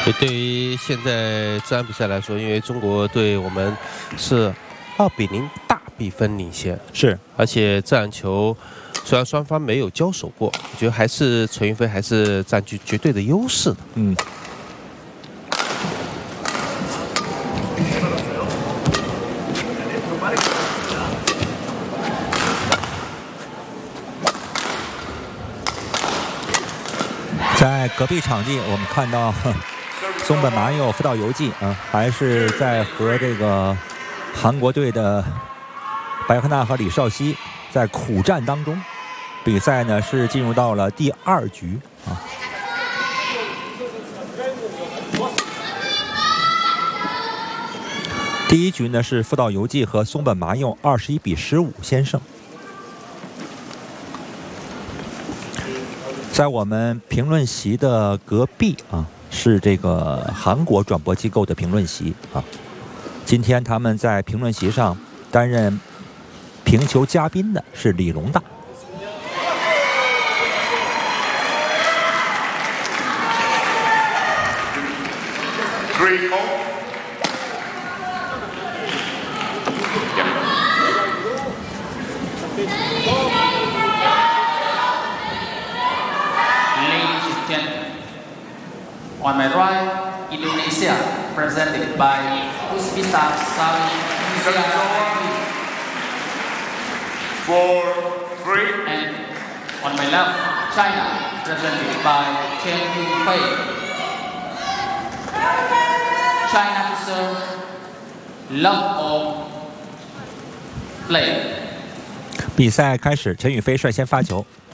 对于现在这场比赛来说，因为中国队我们是2-0大比分领先， 是， 而且这场球虽然双方没有交手过，我觉得还是陈云飞还是占据绝对的优势的。 在隔壁场地，我们看到松本麻佑、福岛由纪还是在和这个韩国队的白鹤娜和李绍熙在苦战当中。比赛呢是进入到了第2局第1局呢是福岛由纪和松本麻佑21-15先胜。在我们评论席的隔壁是这个韩国转播机构的评论席今天他们在评论席上担任评球嘉宾的是李龙大。 On my right, Indonesia, presented by Puspita Sari Indonesia 4-3. And on my left, China, presented by Chen Yunfei. China to serve, love of play. 比赛开始，陈雨菲率先发球。